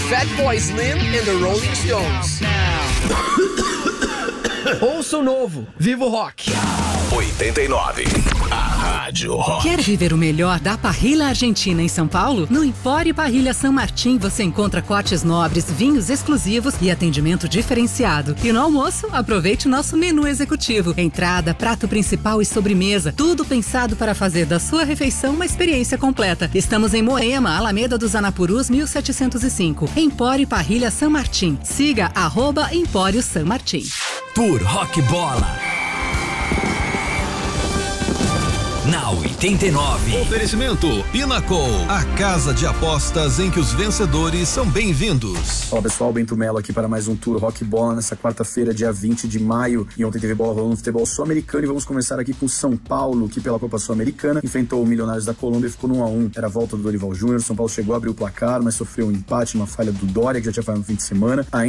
Fatboy Slim and the Rolling Stones. Ouça o novo, Vivo Rock. 89. A Rádio Rock. Quer viver o melhor da parrilha argentina em São Paulo? No Empório Parrilha San Martín você encontra cortes nobres, vinhos exclusivos e atendimento diferenciado. E no almoço, aproveite nosso menu executivo. Entrada, prato principal e sobremesa. Tudo pensado para fazer da sua refeição uma experiência completa. Estamos em Moema, Alameda dos Anapurus, 1705. Empório Parrilha San Martín. Siga @Empório San Martín. Tour Rock Bola. Na 89. Oferecimento Pinnacle, a casa de apostas em que os vencedores são bem-vindos. Olá pessoal, Bento Melo aqui para mais um Tour Rock Bola nessa quarta-feira, dia 20 de maio. E ontem teve bola rolando no futebol sul-americano e vamos começar aqui com São Paulo, que pela Copa Sul-Americana enfrentou o Milionários da Colômbia e ficou no 1-1. Era a volta do Dorival Júnior, São Paulo chegou a abrir o placar, mas sofreu um empate, uma falha do Dória, que já tinha falhado no fim de semana.